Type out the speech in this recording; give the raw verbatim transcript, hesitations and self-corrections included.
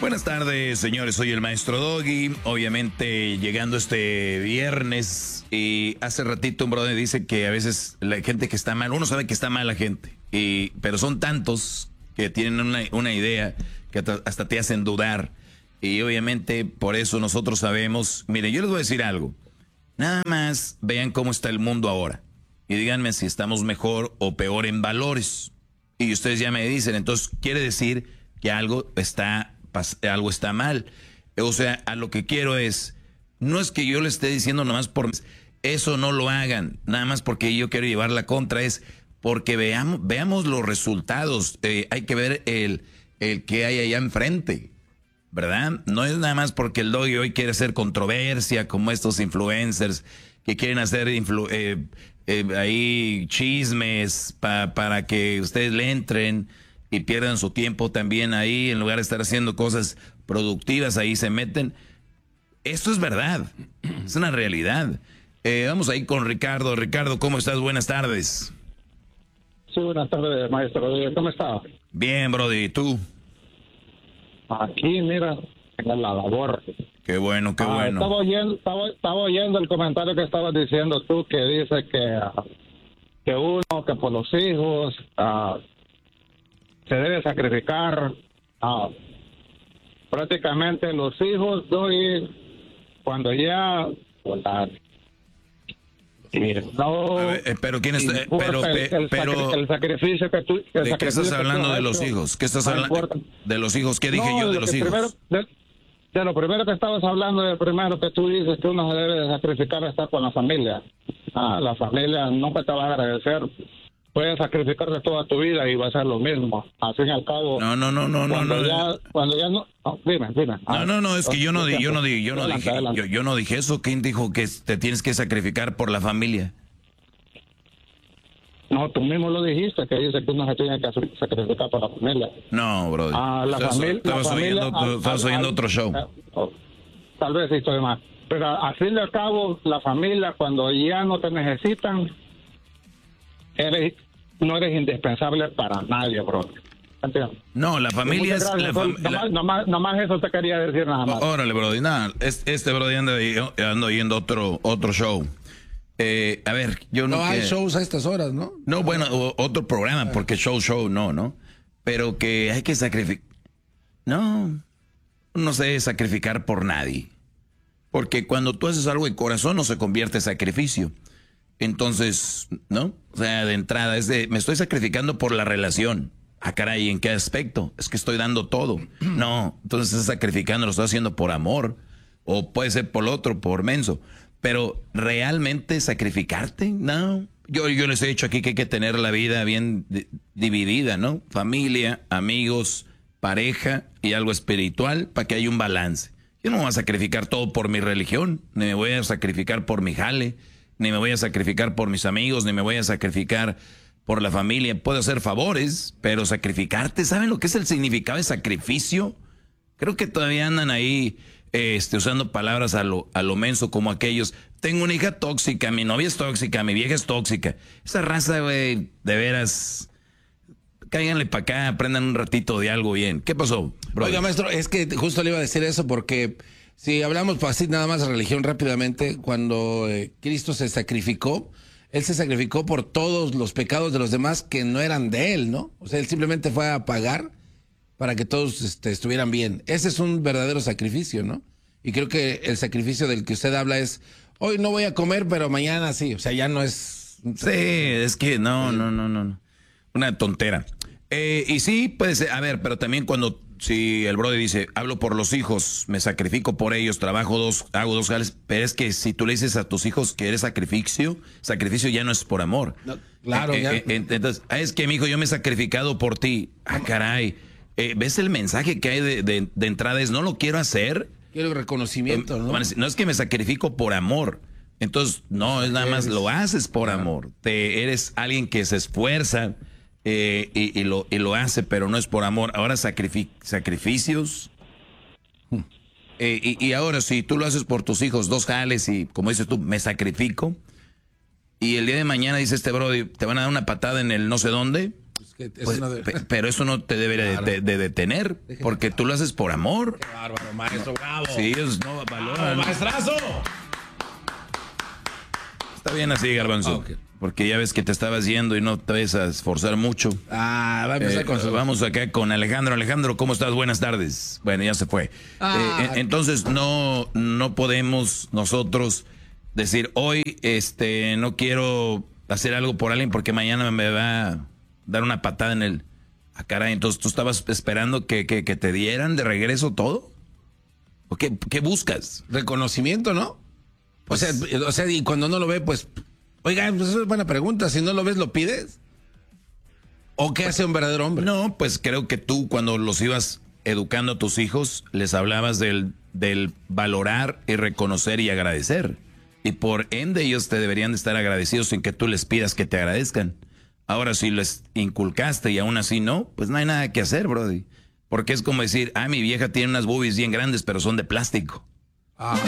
Buenas tardes, señores. Soy el maestro Doggy. Obviamente, llegando este viernes, y hace ratito un brother dice que a veces la gente que está mal, uno sabe que está mal la gente, y, pero son tantos que tienen una, una idea que hasta te hacen dudar. Y obviamente, por eso nosotros sabemos. Mire, yo les voy a decir algo. Nada más vean cómo está el mundo ahora. Y díganme si estamos mejor o peor en valores. Y ustedes ya me dicen, entonces quiere decir que algo está algo está mal. O sea, a lo que quiero es, no es que yo le esté diciendo nada más por eso, no lo hagan, nada más porque yo quiero llevar la contra, es porque veamos, veamos los resultados. Eh, hay que ver el, el que hay allá enfrente, ¿verdad? No es nada más porque el Doggy hoy quiere hacer controversia, como estos influencers que quieren hacer influ eh, eh, ahí chismes pa, para que ustedes le entren y pierdan su tiempo también ahí, en lugar de estar haciendo cosas productivas, ahí se meten. Esto es verdad, es una realidad. Eh, vamos ahí con Ricardo. Ricardo, ¿cómo estás? Buenas tardes. Sí, buenas tardes, maestro. ¿Cómo está? Bien, Brody, ¿y tú? Aquí, mira, en la labor. Qué bueno, qué ah, bueno. Estaba oyendo, estaba, estaba oyendo el comentario que estabas diciendo tú, que dice que, uh, que uno, que por los hijos... Uh, se debe sacrificar. Ah, prácticamente los hijos doy cuando ya volar. No, ver, pero quién está, pero, el, el, pero el sacrificio que tú, el ¿de qué estás hablando de los hecho, hijos? ¿Qué estás hablando de los hijos? ¿Qué dije no, yo de los hijos? Primero, de, de lo primero que estabas hablando, de primero que tú dices que uno se debe de sacrificar estar con la familia. Ah, la familia nunca te va a agradecer. Puedes sacrificarte toda tu vida y va a ser lo mismo. Al fin y al cabo. No, no, no, no, cuando no. Ya, no. Cuando ya no. no dime, dime. No, no, no, es que yo no di, yo no di, yo no adelante, dije, adelante. yo, yo no dije eso. ¿Quién dijo que te tienes que sacrificar por la familia? No, tú mismo lo dijiste, que dice que uno se tiene que sacrificar por la familia. No, brother. Ah, la Estás- familia. Estabas oyendo, otro- estabas oyendo otro show. Tal vez sí estoy mal. Pero al fin y al cabo, la familia, cuando ya no te necesitan, eres, no eres indispensable para nadie, bro. ¿Entiendes? No, la familia es... La fam- nomás, la- nomás, nomás eso te quería decir nada más. Órale, brody, nada, es- este brody anda, anda oyendo otro, otro show. Eh, a ver, yo no... No hay que- shows a estas horas, ¿no? No, bueno, o- otro programa, porque show, show, no, ¿no? Pero que hay que sacrificar... No, no se debe sacrificar por nadie. Porque cuando tú haces algo de corazón no se convierte en sacrificio. Entonces, ¿no? O sea, de entrada, es de, me estoy sacrificando por la relación. Ah, caray, ¿en qué aspecto? Es que estoy dando todo. No, entonces estás sacrificando, lo estás haciendo por amor. O puede ser por otro, por menso. Pero, ¿realmente sacrificarte? No. Yo, yo les he dicho aquí que hay que tener la vida bien di- dividida, ¿no? Familia, amigos, pareja y algo espiritual para que haya un balance. Yo no me voy a sacrificar todo por mi religión, ni me voy a sacrificar por mi jale, ni me voy a sacrificar por mis amigos, ni me voy a sacrificar por la familia. Puedo hacer favores, pero sacrificarte, ¿saben lo que es el significado de sacrificio? Creo que todavía andan ahí este, usando palabras a lo, a lo menso, como aquellos. Tengo una hija tóxica, mi novia es tóxica, mi vieja es tóxica. Esa raza, güey, de veras... Cáiganle para acá, aprendan un ratito de algo bien. ¿Qué pasó, bro? Oiga, maestro, es que justo le iba a decir eso porque si hablamos pues, así nada más de religión rápidamente, cuando eh, Cristo se sacrificó, Él se sacrificó por todos los pecados de los demás que no eran de Él, ¿no? O sea, Él simplemente fue a pagar para que todos este, estuvieran bien. Ese es un verdadero sacrificio, ¿no? Y creo que el sacrificio del que usted habla es, hoy no voy a comer, pero mañana sí. O sea, ya no es... Sí, es que no, no, no, no. no. Una tontera. Eh, y sí, puede ser, a ver, pero también cuando, si el brother dice, hablo por los hijos, me sacrifico por ellos, trabajo dos, hago dos jales, pero es que si tú le dices a tus hijos que eres sacrificio, sacrificio ya no es por amor. No, claro, Eh, ya. eh, eh, entonces, ah, es que mi hijo, yo me he sacrificado por ti. Ah, caray. Eh, ¿Ves el mensaje que hay de, de, de entrada? Es, no lo quiero hacer. Quiero reconocimiento, ¿no? No es que me sacrifico por amor. Entonces, no, es nada más lo haces por amor. Te, eres alguien que se esfuerza eh, y, y, lo, y lo hace, pero no es por amor. Ahora sacrific sacrificios. Eh, y, y ahora, si tú lo haces por tus hijos, dos jales y, como dices tú, me sacrifico. Y el día de mañana, dice este brody, te van a dar una patada en el no sé dónde. Pues que eso Pues, no debe- pe- pero eso no te debería Claro. de, de detener, porque tú lo haces por amor. Qué bárbaro, maestro, bravo. Sí, ellos no ¡Bravo, valoran. maestrazo! Está bien así, Garbanzo. Ok. Porque ya ves que te estabas yendo y no te vas a esforzar mucho. Ah, va a empezar Eh, con su... Vamos acá con Alejandro. Alejandro, ¿cómo estás? Buenas tardes. Bueno, ya se fue. Ah. Eh, en- entonces no, no podemos nosotros decir hoy, este, no quiero hacer algo por alguien porque mañana me va a dar una patada en el. Ah, caray, entonces tú estabas esperando que, que, que te dieran de regreso todo. ¿O qué, qué buscas? Reconocimiento, ¿no? Pues- o sea, o sea, y cuando no lo ve, pues, oiga, pues eso es buena pregunta. Si no lo ves, ¿lo pides? ¿O qué hace un verdadero hombre? No, pues creo que tú cuando los ibas educando a tus hijos, les hablabas del, del valorar y reconocer y agradecer. Y por ende ellos te deberían de estar agradecidos sin que tú les pidas que te agradezcan. Ahora, si les inculcaste y aún así no, pues no hay nada que hacer, brody. Porque es como decir, ah, mi vieja tiene unas boobies bien grandes, pero son de plástico. Ah.